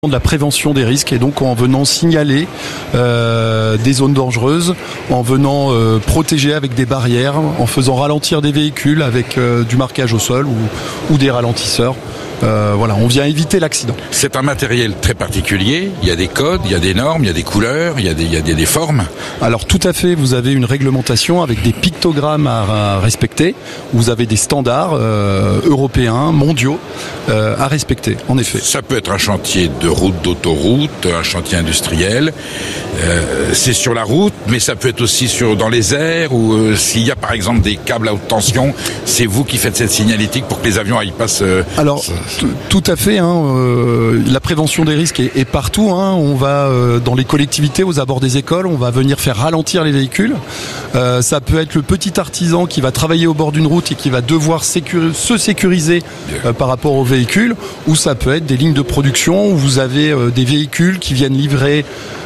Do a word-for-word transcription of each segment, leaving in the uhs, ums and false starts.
de la prévention des risques, et donc en venant signaler euh, des zones dangereuses, en venant euh, protéger avec des barrières, en faisant ralentir des véhicules avec euh, du marquage au sol ou, ou des ralentisseurs. Euh, voilà, on vient éviter l'accident. C'est un matériel très particulier, il y a des codes, il y a des normes, il y a des couleurs, il y a des, il y a des, des formes. Alors tout à fait, vous avez une réglementation avec des pictogrammes à, à respecter, vous avez des standards euh, européens, mondiaux euh, à respecter, en effet. Ça peut être un chantier de route, d'autoroute, un chantier industriel, euh, c'est sur la route, mais ça peut être aussi sur, dans les airs, ou euh, s'il y a par exemple des câbles à haute tension, c'est vous qui faites cette signalétique pour que les avions y passent. Euh, Alors, tout à fait, hein, euh, la prévention des risques est, est partout, hein, on va euh, dans les collectivités, aux abords des écoles, on va venir faire ralentir les véhicules. Euh, ça peut être le petit artisan qui va travailler au bord d'une route et qui va devoir sécur- se sécuriser euh, par rapport aux véhicules, ou ça peut être des lignes de production où vous avez euh, des véhicules qui viennent livrer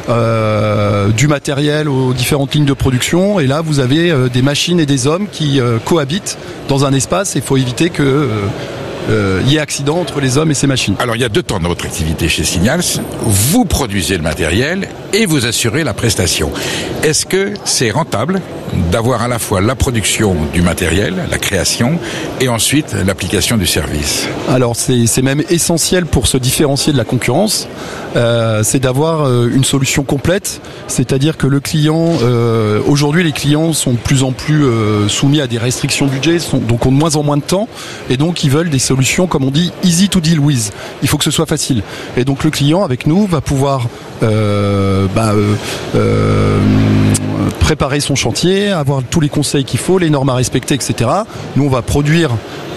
euh, du matériel aux différentes lignes de production, et là vous avez euh, des machines et des hommes qui euh, cohabitent dans un espace, et il faut éviter que euh, Euh, il y a accident entre les hommes et ces machines. Alors il y a deux temps dans votre activité chez Signals. Vous produisez le matériel et vous assurez la prestation. Est-ce que c'est rentable d'avoir à la fois la production du matériel, la création, et ensuite l'application du service? Alors c'est, c'est même essentiel pour se différencier de la concurrence, euh, c'est d'avoir euh, une solution complète, c'est-à-dire que le client, euh, aujourd'hui les clients sont de plus en plus euh, soumis à des restrictions de budget, sont, donc ont de moins en moins de temps, et donc ils veulent des solutions, comme on dit, easy to deal with. Il faut que ce soit facile. Et donc le client avec nous va pouvoir euh, bah, euh, euh, préparer son chantier, avoir tous les conseils qu'il faut, les normes à respecter, et cetera. Nous on va produire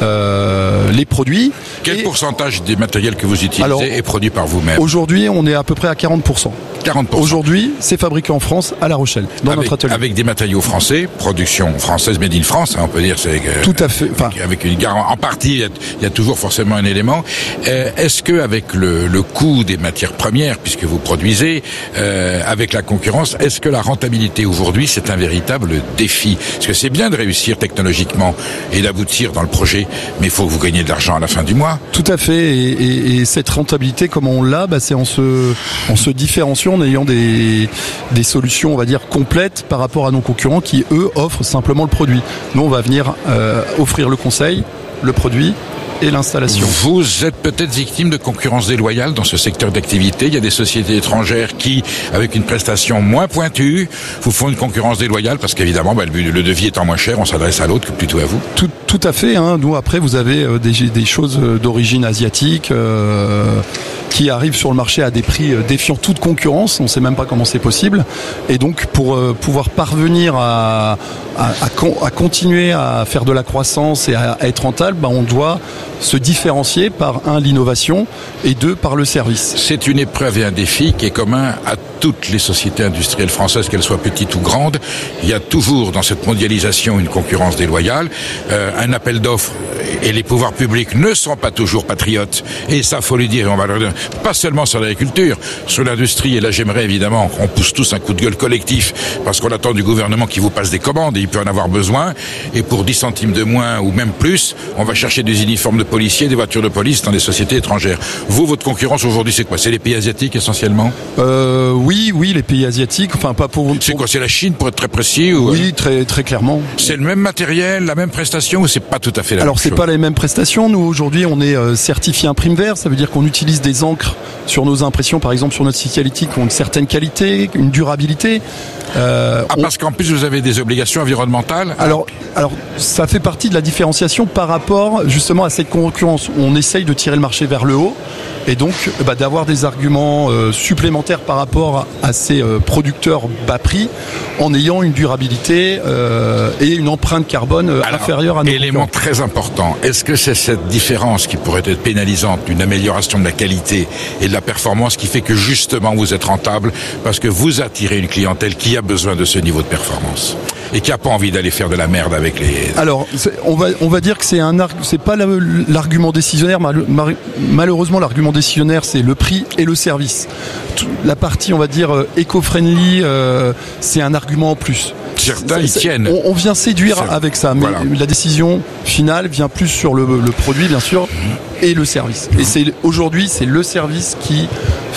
euh, les produits. Quel et pourcentage des matériels que vous utilisez Alors, est produit par vous-même? Aujourd'hui on est à peu près à quarante pour cent. quarante pour cent. Aujourd'hui, c'est fabriqué en France, à La Rochelle, dans avec, notre atelier. Avec des matériaux français, production française, made in France, hein, on peut dire. C'est, euh, Tout à fait. Enfin, avec, avec une garantie. En partie, il y, a, il y a toujours forcément un élément. Euh, est-ce que avec le, le coût des matières premières, puisque vous produisez, euh, avec la concurrence, est-ce que la rentabilité aujourd'hui, c'est un véritable défi? Parce que c'est bien de réussir technologiquement et d'aboutir dans le projet, mais il faut que vous gagniez de l'argent à la fin du mois. Tout à fait. Et, et, et cette rentabilité, comment on l'a, bah, c'est en se, en se différenciant, en ayant des, des solutions, on va dire, complètes par rapport à nos concurrents qui, eux, offrent simplement le produit. Nous, on va venir euh, offrir le conseil, le produit et l'installation. Vous êtes peut-être victime de concurrence déloyale dans ce secteur d'activité. Il y a des sociétés étrangères qui, avec une prestation moins pointue, vous font une concurrence déloyale parce qu'évidemment, bah, le, le devis étant moins cher, on s'adresse à l'autre que plutôt à vous. Tout, tout à fait. Hein. Nous, après, vous avez euh, des, des choses d'origine asiatique euh, qui arrivent sur le marché à des prix euh, défiant toute concurrence. On ne sait même pas comment c'est possible. Et donc, pour euh, pouvoir parvenir à, à, à, con, à continuer à faire de la croissance et à, à être rentable, bah, on doit se différencier par, un, l'innovation, et deux, par le service. C'est une épreuve et un défi qui est commun à toutes les sociétés industrielles françaises, qu'elles soient petites ou grandes. Il y a toujours dans cette mondialisation une concurrence déloyale, euh, un appel d'offres, et les pouvoirs publics ne sont pas toujours patriotes. Et ça, faut le dire, et on va le dire, pas seulement sur l'agriculture, sur l'industrie. Et là, j'aimerais évidemment qu'on pousse tous un coup de gueule collectif, parce qu'on attend du gouvernement qui vous passe des commandes, et il peut en avoir besoin. Et pour dix centimes de moins, ou même plus, on va chercher des uniformes de policiers, des voitures de police dans des sociétés étrangères. Vous, votre concurrence aujourd'hui, c'est quoi? C'est les pays asiatiques essentiellement? euh, Oui, oui, les pays asiatiques. Enfin, pas pour. pour... C'est quoi? C'est la Chine, pour être très précis? Ou... Oui, très très clairement. C'est le même matériel, la même prestation, ou c'est pas tout à fait la Alors, même c'est chose? pas les mêmes prestations. Nous, aujourd'hui, on est euh, certifié Imprime Vert. Ça veut dire qu'on utilise des encres sur nos impressions, par exemple sur notre Signalétique, qui ont une certaine qualité, une durabilité. Euh, ah, on... parce qu'en plus vous avez des obligations environnementales. Alors, alors, ça fait partie de la différenciation par rapport justement à cette concurrence. On essaye de tirer le marché vers le haut, et donc bah, d'avoir des arguments euh, supplémentaires par rapport à ces euh, producteurs bas prix, en ayant une durabilité euh, et une empreinte carbone euh, Alors, inférieure à nos élément très important. Est-ce que c'est cette différence qui pourrait être pénalisante d'une amélioration de la qualité et de la performance qui fait que justement vous êtes rentable parce que vous attirez une clientèle qui a besoin de ce niveau de performance et qui n'a pas envie d'aller faire de la merde avec les... Alors, on va, on va dire que c'est, un, c'est pas l'argument décisionnaire. Malheureusement, l'argument décisionnaire, c'est le prix et le service. La partie, on va dire, éco-friendly, euh, c'est un argument en plus. Certains y tiennent. On, on vient séduire c'est... avec ça, mais voilà. La décision finale vient plus sur le, le produit, bien sûr, et le service. Et c'est, aujourd'hui, c'est le service qui